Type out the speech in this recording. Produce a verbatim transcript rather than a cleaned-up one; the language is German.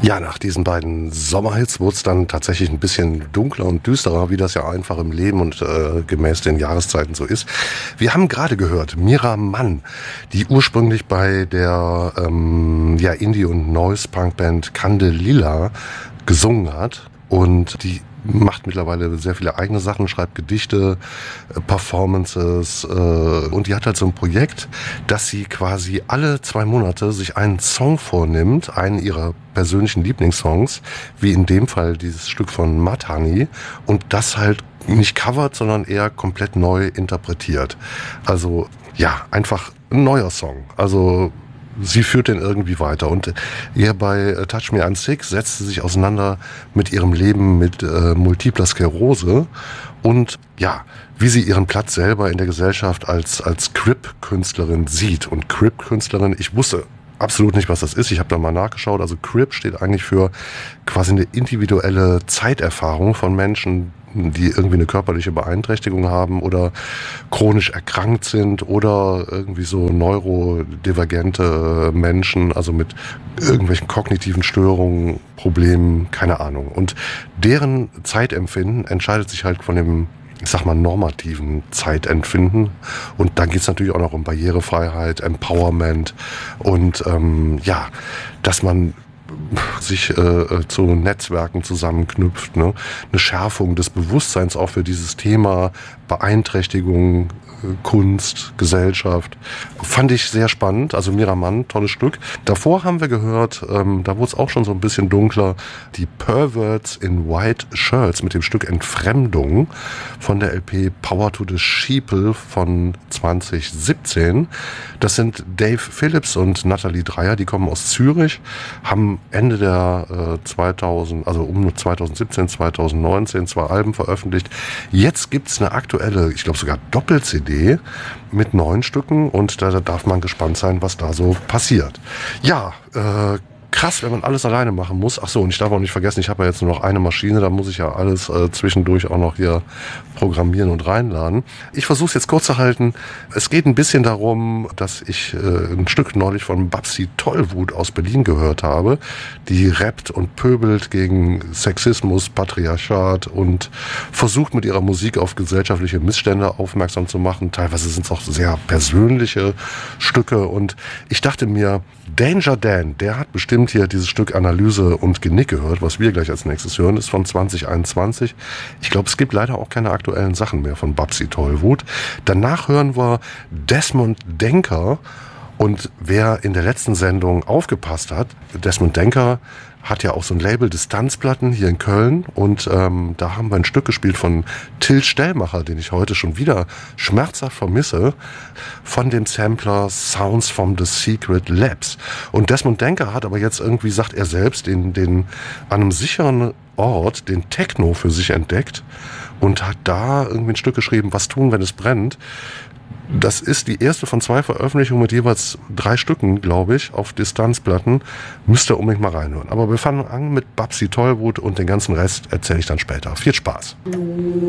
Ja, nach diesen beiden Sommerhits wurde es dann tatsächlich ein bisschen dunkler und düsterer, wie das ja einfach im Leben und äh, gemäß den Jahreszeiten so ist. Wir haben gerade gehört, Mira Mann, die ursprünglich bei der ähm, ja, Indie- und Noise-Punk-Band Candelilla gesungen hat und die macht mittlerweile sehr viele eigene Sachen, schreibt Gedichte, Performances äh, und die hat halt so ein Projekt, dass sie quasi alle zwei Monate sich einen Song vornimmt, einen ihrer persönlichen Lieblingssongs, wie in dem Fall dieses Stück von Mathani, und das halt nicht covert, sondern eher komplett neu interpretiert. Also ja, einfach ein neuer Song. Also sie führt den irgendwie weiter. Und ihr bei Touch Me I'm Sick setzt sie sich auseinander mit ihrem Leben mit äh, multipler Sklerose und ja, wie sie ihren Platz selber in der Gesellschaft als als Crip-Künstlerin sieht. Und Crip-Künstlerin, ich wusste absolut nicht, was das ist. Ich habe da mal nachgeschaut. Also Crip steht eigentlich für quasi eine individuelle Zeiterfahrung von Menschen, die irgendwie eine körperliche Beeinträchtigung haben oder chronisch erkrankt sind oder irgendwie so neurodivergente Menschen, also mit irgendwelchen kognitiven Störungen, Problemen, keine Ahnung. Und deren Zeitempfinden entscheidet sich halt von dem, ich sag mal, normativen Zeitempfinden. Und dann geht's natürlich auch noch um Barrierefreiheit, Empowerment und ähm, ja, dass man sich äh, zu Netzwerken zusammenknüpft, ne? Eine Schärfung des Bewusstseins auch für dieses Thema Beeinträchtigung, äh, Kunst, Gesellschaft. Fand ich sehr spannend. Also Mira Mann, tolles Stück. Davor haben wir gehört, ähm, da wurde es auch schon so ein bisschen dunkler, die Perverts in White Shirts mit dem Stück Entfremdung von der L P Power to the Sheeple von zwanzig siebzehn. Das sind Dave Phillips und Nathalie Dreyer, die kommen aus Zürich, haben Ende der äh, zweitausend, also um zweitausendsiebzehn, zweitausendneunzehn zwei Alben veröffentlicht. Jetzt gibt's eine aktuelle, ich glaube sogar Doppel-C D mit neun Stücken und da, da darf man gespannt sein, was da so passiert. Ja, äh, krass, wenn man alles alleine machen muss. Ach so, und ich darf auch nicht vergessen, ich habe ja jetzt nur noch eine Maschine, da muss ich ja alles äh, zwischendurch auch noch hier programmieren und reinladen. Ich versuche es jetzt kurz zu halten. Es geht ein bisschen darum, dass ich äh, ein Stück neulich von Babsi Tollwut aus Berlin gehört habe, die rappt und pöbelt gegen Sexismus, Patriarchat und versucht mit ihrer Musik auf gesellschaftliche Missstände aufmerksam zu machen. Teilweise sind es auch sehr persönliche Stücke und ich dachte mir, Danger Dan, der hat bestimmt hier dieses Stück Analyse und Genick gehört, was wir gleich als nächstes hören, ist von zwanzig einundzwanzig. Ich glaube, es gibt leider auch keine aktuellen Sachen mehr von Babsi Tollwut. Danach hören wir Desmond Denker und wer in der letzten Sendung aufgepasst hat, Desmond Denker hat ja auch so ein Label Distanzplatten hier in Köln und ähm, da haben wir ein Stück gespielt von Till Stellmacher, den ich heute schon wieder schmerzhaft vermisse, von dem Sampler Sounds from the Secret Labs. Und Desmond Denker hat aber jetzt irgendwie, sagt er selbst, den, den an einem sicheren Ort den Techno für sich entdeckt und hat da irgendwie ein Stück geschrieben, was tun, wenn es brennt. Das ist die erste von zwei Veröffentlichungen mit jeweils drei Stücken, glaube ich, auf Distanzplatten. Müsst ihr unbedingt mal reinhören. Aber wir fangen an mit Babsi Tollwut und den ganzen Rest erzähle ich dann später. Viel Spaß.